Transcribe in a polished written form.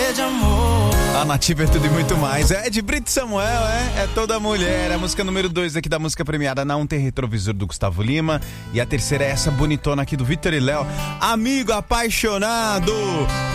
de amor. A Nativa é tudo e muito mais. É de Brito Samuel, é toda mulher. A música número 2 aqui da música premiada Não Tem Retrovisor, do Gustavo Lima. E a terceira é essa bonitona aqui do Vitor e Léo, Amigo Apaixonado.